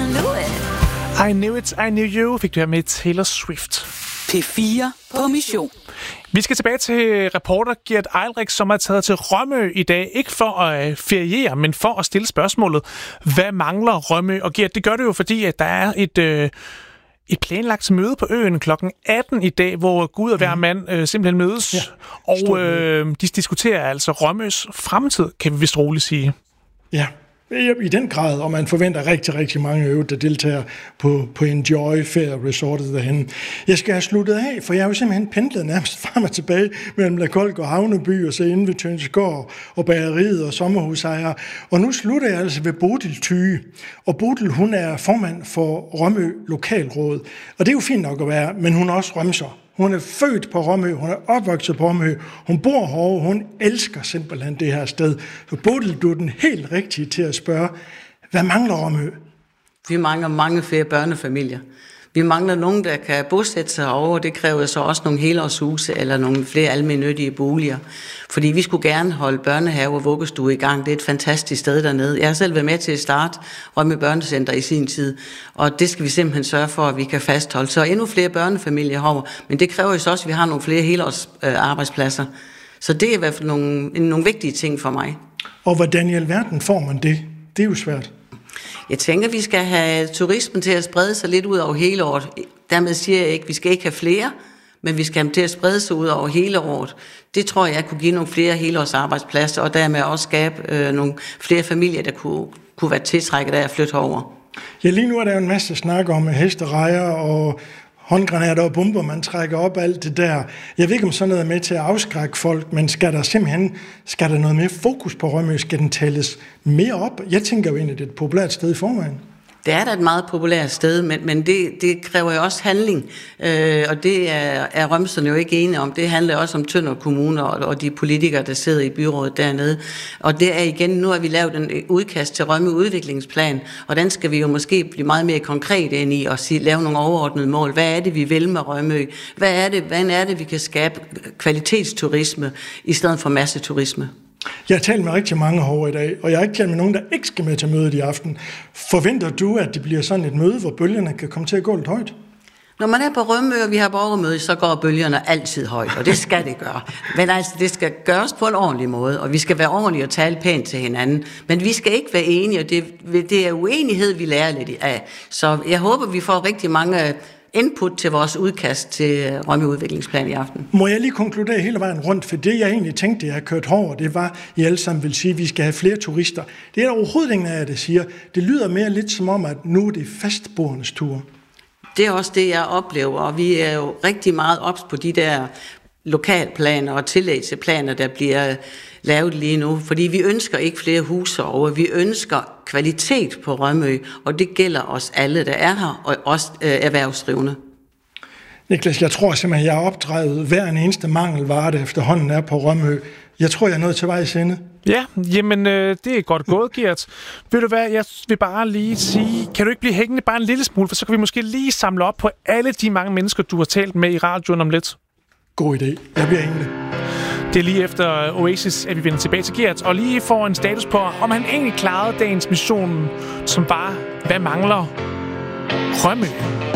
knew it. I Knew It, I Knew You fik du her med Taylor Swift. P4 på mission. Vi skal tilbage til reporter Gert Eilrik, som er taget til Rømø i dag. Ikke for at feriere, men for at stille spørgsmålet. Hvad mangler Rømø? Og Gert, det gør det jo, fordi at der er et planlagt møde på øen kl. 18 i dag, hvor Gud og hver mand simpelthen mødes. Ja, og de diskuterer altså Rømøs fremtid, kan vi vist roligt sige. Ja, i den grad, og man forventer rigtig, rigtig mange øvrigt, der deltager på Enjoy Fair Resortet derhen. Jeg skal have sluttet af, for jeg har jo simpelthen pendlet nærmest frem og tilbage mellem La Kolk og Havneby, og så inde ved Tønsegård og bageriet og sommerhusejere. Og nu slutter jeg altså ved Bodil Thyge. Og Bodil, hun er formand for Rømø Lokalråd. Og det er jo fint nok at være, men hun er også rømser. Hun er født på Rømø, hun er opvokset på Rømø, hun bor herovre, hun elsker simpelthen det her sted. Så Bodil, du er den helt rigtige til at spørge, hvad mangler Rømø? Vi mangler mange flere børnefamilier. Vi mangler nogen, der kan bosætte sig herovre. Det kræver så også nogle helårshuse eller nogle flere almennyttige boliger. Fordi vi skulle gerne holde børnehave og vuggestue i gang. Det er et fantastisk sted dernede. Jeg har selv været med til at starte Rømø Børnecenter i sin tid. Og det skal vi simpelthen sørge for, at vi kan fastholde. Så endnu flere børnefamilier herovre. Men det kræver jo så også, at vi har nogle flere helårsarbejdspladser. Så det er i hvert fald nogle vigtige ting for mig. Og hvordan i alverden får man det? Det er jo svært. Jeg tænker, at vi skal have turismen til at sprede sig lidt ud over hele året. Dermed siger jeg ikke, at vi skal ikke have flere, men vi skal have dem til at sprede sig ud over hele året. Det tror jeg kunne give nogle flere helårsarbejdspladser, og dermed også skabe nogle flere familier, der kunne være tiltrækket af at flytte herover. Ja, lige nu er der jo en masse snak om hesterejer og håndgranater og bomber, man trækker op, alt det der. Jeg ved ikke, om sådan noget er med til at afskrække folk, men skal der noget mere fokus på Rømø? Skal den tales mere op? Jeg tænker jo egentlig, det er et populært sted i forvejen. Det er da et meget populært sted, men det kræver jo også handling, og det er rømserne jo ikke enige om. Det handler også om Tønder Kommune og de politikere, der sidder i byrådet dernede. Og det er igen, nu har vi lavet en udkast til Rømø udviklingsplan, og den skal vi jo måske blive meget mere konkret ind i og lave nogle overordnede mål. Hvad er det, vi vil med Rømø? Hvad er det, vi kan skabe kvalitetsturisme i stedet for masseturisme? Jeg har talt med rigtig mange herovre i dag, og jeg har ikke talt med nogen, der ikke skal med til mødet i aften. Forventer du, at det bliver sådan et møde, hvor bølgerne kan komme til at gå lidt højt? Når man er på Rømø, og vi har borgermøde, så går bølgerne altid højt, og det skal det gøre. Men altså, det skal gøres på en ordentlig måde, og vi skal være ordentlige og tale pænt til hinanden. Men vi skal ikke være enige, og det er uenighed, vi lærer lidt af. Så jeg håber, vi får rigtig mange input til vores udkast til Rømø udviklingsplan i aften. Må jeg lige konkludere hele vejen rundt, for det jeg egentlig tænkte, jeg har kørt over, det var, I alle sammen vil sige, at vi skal have flere turister. Det er der overhovedet ingen af jer, der siger. Det lyder mere lidt som om, at nu er det fastboernes tur. Det er også det, jeg oplever, og vi er jo rigtig meget ops på de der lokalplaner og tillæg til planer, der bliver lavet lige nu. Fordi vi ønsker ikke flere huse over, vi ønsker kvalitet på Rømø, og det gælder os alle, der er her, og også erhvervsdrivende. Niklas, jeg tror simpelthen, jeg har opdrevet hver en eneste mangelvare, der efterhånden er på Rømø. Jeg tror, jeg er nået til vejs ende. Ja, jamen det er godt gået, Gert. Ved du hvad, jeg vil bare lige sige, kan du ikke blive hængende bare en lille smule, for så kan vi måske lige samle op på alle de mange mennesker, du har talt med i radioen om lidt. God idé. Jeg bliver hængende. Det er lige efter Oasis, at vi vender tilbage til Gert, og lige får en status på, om han egentlig klarede dagens mission, som var, hvad mangler Rømø?